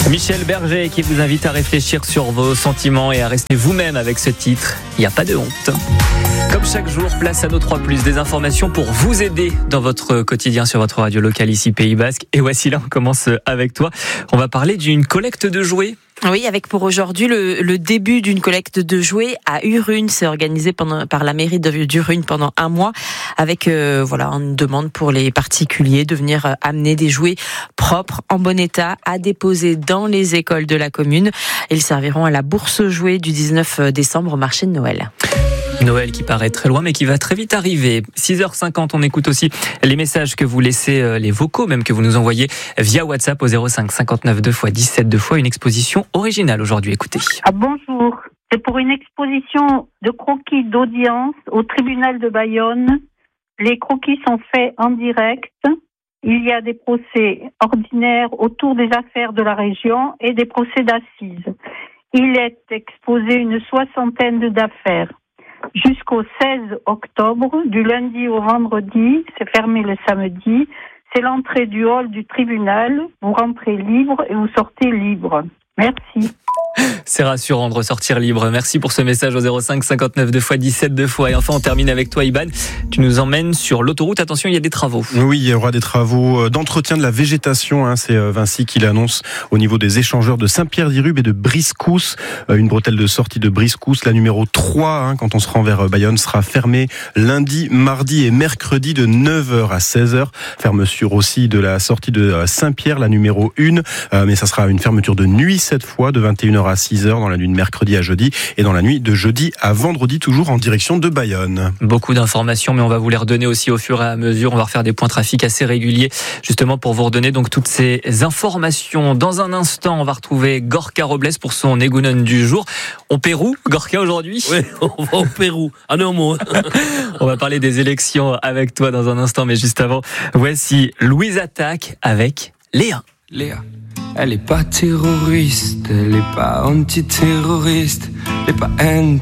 Michel Berger qui vous invite à réfléchir sur vos sentiments et à rester vous-même avec ce titre. Il n'y a pas de honte. Comme chaque jour, place à nos 3+, des informations pour vous aider dans votre quotidien sur votre radio locale ici Pays Basque. Et voici là, on commence avec toi. On va parler d'une collecte de jouets. Oui, avec pour aujourd'hui le début d'une collecte de jouets à Urune. C'est organisé par la mairie d'Urune pendant un mois avec une demande pour les particuliers de venir amener des jouets propres, en bon état, à déposer dans les écoles de la commune. Ils serviront à la bourse jouets du 19 décembre au marché de Noël. Noël qui paraît très loin mais qui va très vite arriver. 6h50, on écoute aussi les messages que vous laissez, les vocaux même que vous nous envoyez via WhatsApp au 05 59 2 x 17 2 fois. Une exposition originale aujourd'hui, écoutez. Bonjour, c'est pour une exposition de croquis d'audience au tribunal de Bayonne. Les croquis sont faits en direct. Il y a des procès ordinaires autour des affaires de la région et des procès d'assises. Il est exposé une soixantaine d'affaires. Jusqu'au 16 octobre, du lundi au vendredi, c'est fermé le samedi, c'est l'entrée du hall du tribunal, vous rentrez libre et vous sortez libre. Merci. C'est rassurant de ressortir libre. Merci pour ce message au 05 59 2 x 17 2 fois. Et enfin, on termine avec toi, Iban. Tu nous emmènes sur l'autoroute. Attention, il y a des travaux. Oui, il y aura des travaux d'entretien de la végétation. C'est Vinci qui l'annonce au niveau des échangeurs de Saint-Pierre-d'Irube et de Briscousse. Une bretelle de sortie de Briscousse, la numéro 3, quand on se rend vers Bayonne, sera fermée lundi, mardi et mercredi de 9h à 16h. Fermeture aussi de la sortie de Saint-Pierre, la numéro 1. Mais ça sera une fermeture de nuit cette fois, de 21h à 6h dans la nuit de mercredi à jeudi et dans la nuit de jeudi à vendredi, toujours en direction de Bayonne. Beaucoup d'informations, mais on va vous les redonner aussi au fur et à mesure. On va refaire des points trafic assez réguliers, justement pour vous redonner donc toutes ces informations. Dans un instant, on va retrouver Gorka Robles pour son Egounon du jour. Au Pérou, Gorka aujourd'hui. Oui, on va au Pérou. Ah non, moi. On va parler des élections avec toi dans un instant, mais juste avant, voici Louise Attaque avec Léa. Léa. Elle est pas terroriste, elle est pas antiterroriste, elle est pas